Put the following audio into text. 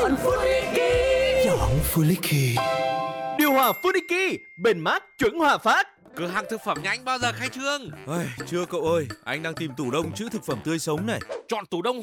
Chọn Funiki. Chọn Funiki. Điều hòa Funiki, bền mát chuẩn Hòa Phát. Cửa hàng thực phẩm nhanh bao giờ khai trương? Chưa cậu ơi, anh đang tìm tủ đông trữ thực phẩm tươi sống này. Chọn tủ đông